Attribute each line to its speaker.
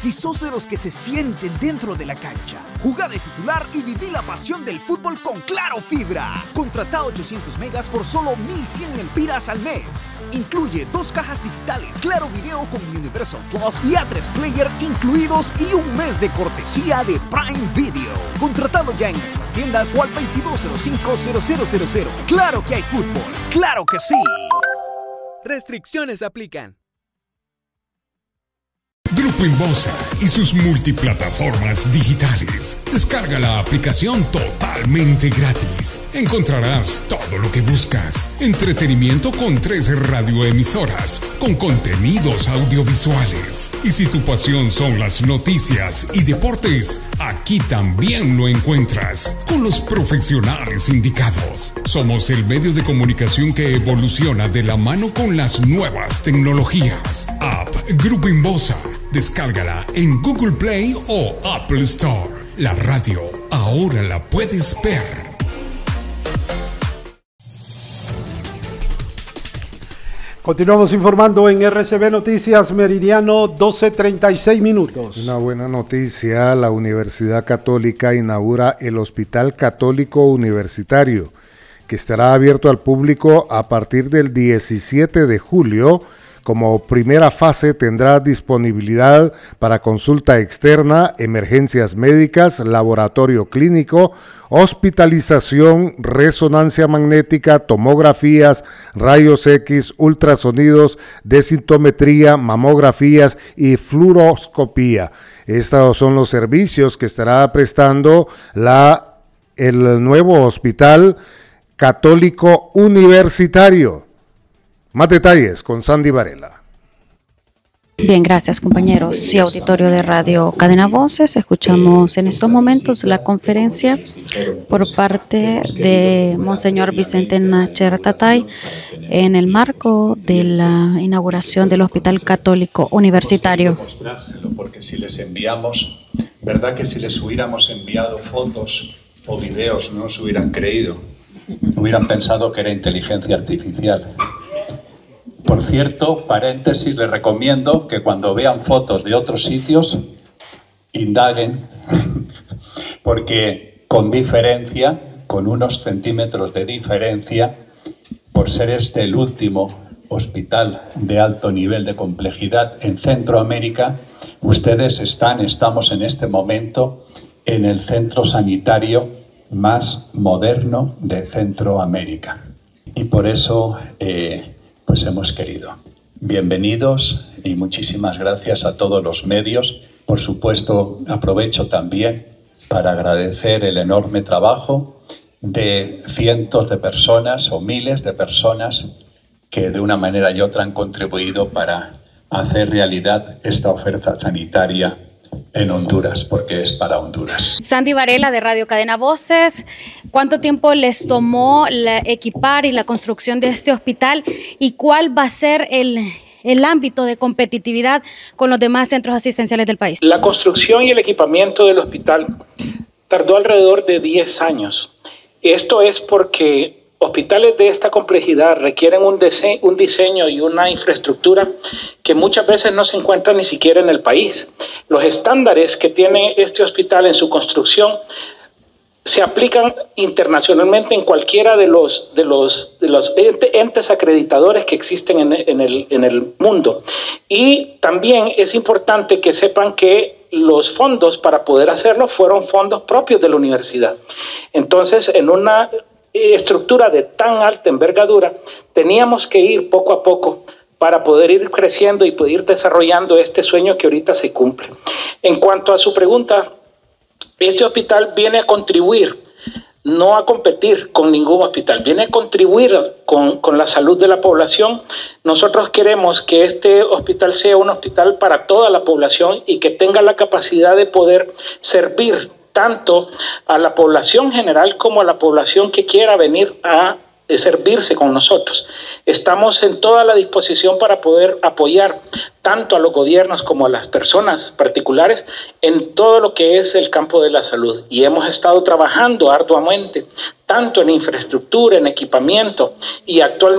Speaker 1: Si sos de los que se sienten dentro de la cancha, jugá de titular y viví la pasión del fútbol con Claro Fibra. Contratá 800 megas por solo 1,100 lempiras al mes. Incluye 2 cajas digitales, Claro Video con Universal Plus y A3 Player incluidos y un mes de cortesía de Prime Video. Contratado ya en nuestras tiendas o al 2205-0000. ¡Claro que hay fútbol! ¡Claro que sí!
Speaker 2: Restricciones aplican.
Speaker 3: Grupo Inbosa y sus multiplataformas digitales. Descarga la aplicación totalmente gratis. Encontrarás todo lo que buscas. Entretenimiento con 3 radioemisoras, con contenidos audiovisuales. Y si tu pasión son las noticias y deportes, aquí también lo encuentras, con los profesionales indicados. Somos el medio de comunicación que evoluciona de la mano con las nuevas tecnologías. App Grupo Inbosa. Descárgala en Google Play o Apple Store. La radio ahora la puedes ver.
Speaker 4: Continuamos informando en RCB Noticias, meridiano 12:36 minutos.
Speaker 5: Una buena noticia: la Universidad Católica inaugura el Hospital Católico Universitario, que estará abierto al público a partir del 17 de julio. Como primera fase tendrá disponibilidad para consulta externa, emergencias médicas, laboratorio clínico, hospitalización, resonancia magnética, tomografías, rayos X, ultrasonidos, densitometría, mamografías y fluoroscopía. Estos son los servicios que estará prestando el nuevo Hospital Católico Universitario. Más detalles con Sandy Varela.
Speaker 6: Bien, gracias compañeros y auditorio de Radio Cadena Voces. Escuchamos en estos momentos la conferencia por parte de Monseñor Vicente Nácher Tatay en el marco de la inauguración del Hospital Católico Universitario.
Speaker 7: Porque si les enviamos, ¿verdad que si les hubiéramos enviado fotos o videos no nos hubieran creído? Hubieran pensado que era inteligencia artificial. Por cierto, paréntesis, les recomiendo que cuando vean fotos de otros sitios, indaguen, porque con diferencia, con unos centímetros de diferencia, por ser este el último hospital de alto nivel de complejidad en Centroamérica, estamos en este momento en el centro sanitario más moderno de Centroamérica. Y por eso pues hemos querido. Bienvenidos y muchísimas gracias a todos los medios. Por supuesto, aprovecho también para agradecer el enorme trabajo de cientos de personas o miles de personas que de una manera y otra han contribuido para hacer realidad esta oferta sanitaria en Honduras, porque es para Honduras.
Speaker 6: Sandy Varela de Radio Cadena Voces, ¿cuánto tiempo les tomó equipar y la construcción de este hospital y cuál va a ser el ámbito de competitividad con los demás centros asistenciales del país?
Speaker 8: La construcción y el equipamiento del hospital tardó alrededor de 10 años. Esto es porque hospitales de esta complejidad requieren un diseño y una infraestructura que muchas veces no se encuentran ni siquiera en el país. Los estándares que tiene este hospital en su construcción se aplican internacionalmente en cualquiera de los entes acreditadores que existen en el mundo. Y también es importante que sepan que los fondos para poder hacerlo fueron fondos propios de la universidad. Entonces, en una estructura de tan alta envergadura, teníamos que ir poco a poco para poder ir creciendo y poder ir desarrollando este sueño que ahorita se cumple. En cuanto a su pregunta, este hospital viene a contribuir, no a competir con ningún hospital, viene a contribuir con la salud de la población. Nosotros queremos que este hospital sea un hospital para toda la población y que tenga la capacidad de poder servir tanto a la población general como a la población que quiera venir a servirse con nosotros. Estamos en toda la disposición para poder apoyar tanto a los gobiernos como a las personas particulares en todo lo que es el campo de la salud. Y hemos estado trabajando arduamente, tanto en infraestructura, en equipamiento y actualmente